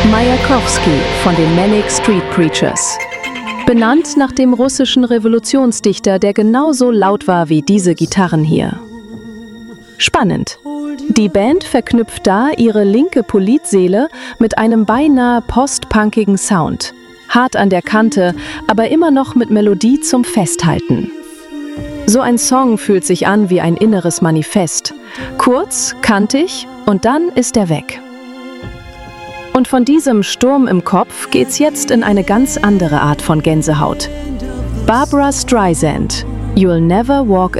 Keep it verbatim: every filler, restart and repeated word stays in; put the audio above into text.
Majakowski von den Manic Street Preachers. Benannt nach dem russischen Revolutionsdichter, der genauso laut war wie diese Gitarren hier. Spannend. Die Band verknüpft da ihre linke Politseele mit einem beinahe postpunkigen Sound. Hart an der Kante, aber immer noch mit Melodie zum Festhalten. So ein Song fühlt sich an wie ein inneres Manifest. Kurz, kantig und dann ist er weg. Und von diesem Sturm im Kopf geht's jetzt in eine ganz andere Art von Gänsehaut. Barbra Streisand, You'll Never Walk